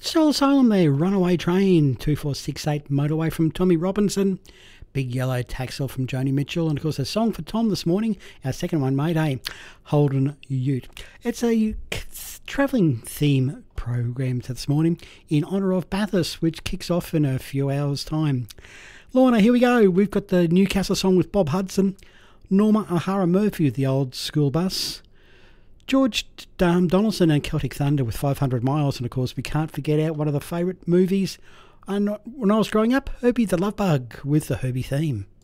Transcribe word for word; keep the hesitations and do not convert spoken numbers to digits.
Soul Asylum there, Runaway Train, two four six eight Motorway from Tommy Robinson, Big Yellow Taxel from Joni Mitchell, and of course a song for Tom this morning, our second one, Mayday, Holden Ute. It's a travelling theme program this morning in honour of Bathurst, which kicks off in a few hours' time. Lorna, here we go. We've got the Newcastle song with Bob Hudson, Norma O'Hara Murphy with the Old School Bus, George um, Donaldson and Celtic Thunder with five hundred miles, and of course we can't forget out one of the favourite movies and when I was growing up, Herbie the Love Bug with the Herbie theme.